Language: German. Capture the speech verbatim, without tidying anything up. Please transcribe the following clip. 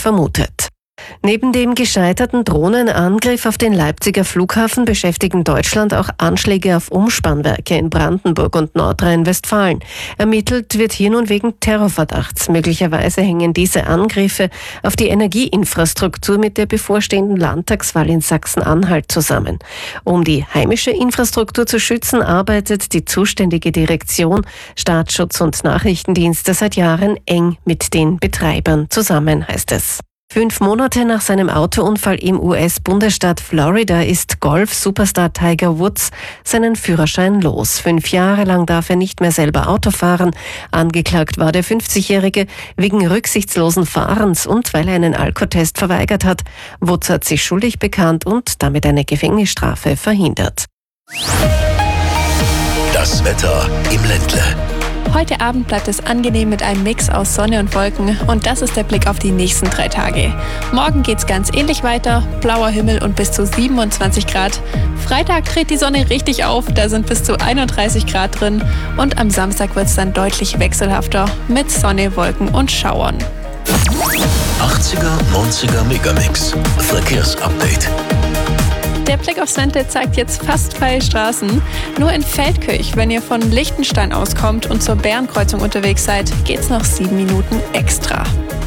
vermutet. Neben dem gescheiterten Drohnenangriff auf den Leipziger Flughafen beschäftigen Deutschland auch Anschläge auf Umspannwerke in Brandenburg und Nordrhein-Westfalen. Ermittelt wird hier nun wegen Terrorverdachts. Möglicherweise hängen diese Angriffe auf die Energieinfrastruktur mit der bevorstehenden Landtagswahl in Sachsen-Anhalt zusammen. Um die heimische Infrastruktur zu schützen, arbeitet die zuständige Direktion Staatsschutz und Nachrichtendienste seit Jahren eng mit den Betreibern zusammen, heißt es. Fünf Monate nach seinem Autounfall im U S-Bundesstaat Florida ist Golf-Superstar Tiger Woods seinen Führerschein los. Fünf Jahre lang darf er nicht mehr selber Auto fahren. Angeklagt war der fünfzigjährige wegen rücksichtslosen Fahrens und weil er einen Alkotest verweigert hat. Woods hat sich schuldig bekannt und damit eine Gefängnisstrafe verhindert. Das Wetter im Ländle. Heute Abend bleibt es angenehm mit einem Mix aus Sonne und Wolken und das ist der Blick auf die nächsten drei Tage. Morgen geht's ganz ähnlich weiter, blauer Himmel und bis zu siebenundzwanzig Grad. Freitag dreht die Sonne richtig auf, da sind bis zu einunddreißig Grad drin und am Samstag wird's dann deutlich wechselhafter mit Sonne, Wolken und Schauern. achtziger, neunziger Megamix. Verkehrsupdate. Der Blick aufs Ländle zeigt jetzt fast freie Straßen. Nur in Feldkirch, wenn ihr von Liechtenstein auskommt und zur Bärenkreuzung unterwegs seid, geht's noch sieben Minuten extra.